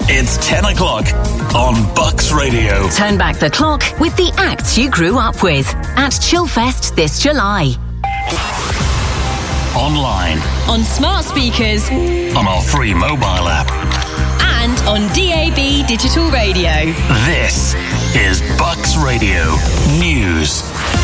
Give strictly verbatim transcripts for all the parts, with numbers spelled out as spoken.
It's ten o'clock on Bucks Radio. Turn back the clock with the acts you grew up with at Chillfest this July. Online. On smart speakers. On our free mobile app. And on D A B digital radio. This is Bucks Radio News.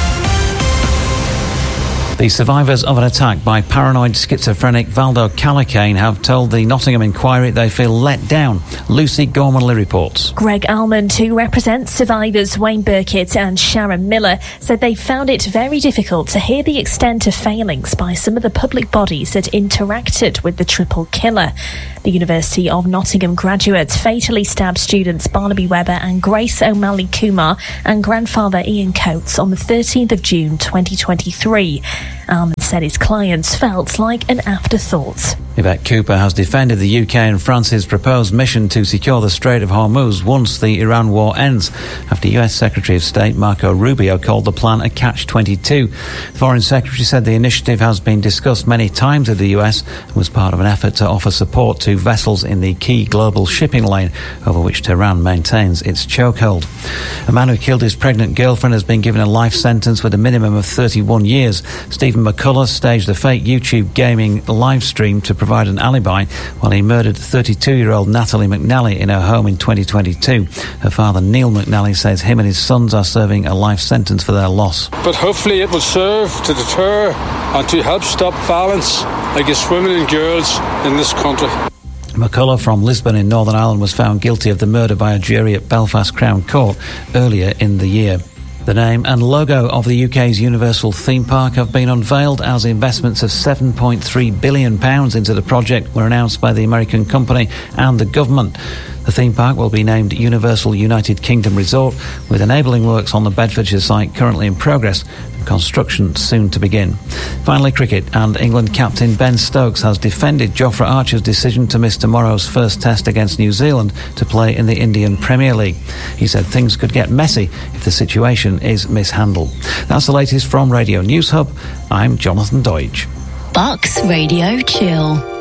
The survivors of an attack by paranoid schizophrenic Valdo Calacane have told the Nottingham Inquiry they feel let down. Lucy Gormanley reports. Greg Almond, who represents survivors Wayne Burkitt and Sharon Miller, said they found it very difficult to hear the extent of failings by some of the public bodies that interacted with the triple killer. The University of Nottingham graduates fatally stabbed students Barnaby Webber and Grace O'Malley Kumar and grandfather Ian Coates on the thirteenth of June twenty twenty-three. Almond said his clients felt like an afterthought. Yvette Cooper has defended the U K and France's proposed mission to secure the Strait of Hormuz once the Iran war ends, after U S Secretary of State Marco Rubio called the plan a catch twenty-two. The Foreign Secretary said the initiative has been discussed many times with the U S and was part of an effort to offer support to vessels in the key global shipping lane over which Tehran maintains its chokehold. A man who killed his pregnant girlfriend has been given a life sentence with a minimum of thirty-one years. Stephen McCullough staged a fake YouTube gaming live stream to provide an alibi while he murdered thirty-two-year-old Natalie McNally in her home in twenty twenty-two. Her father, Neil McNally, says him and his sons are serving a life sentence for their loss. But hopefully it will serve to deter and to help stop violence against women and girls in this country. McCullough from Lisbon in Northern Ireland was found guilty of the murder by a jury at Belfast Crown Court earlier in the year. The name and logo of the U K's Universal theme park have been unveiled as investments of seven point three billion pounds into the project were announced by the American company and the government. The theme park will be named Universal United Kingdom Resort, with enabling works on the Bedfordshire site currently in progress and construction soon to begin. Finally, cricket, and England captain Ben Stokes has defended Jofra Archer's decision to miss tomorrow's first test against New Zealand to play in the Indian Premier League. He said things could get messy if the situation is mishandled. That's the latest from Radio News Hub. I'm Jonathan Deutsch. Bucks Radio Chill.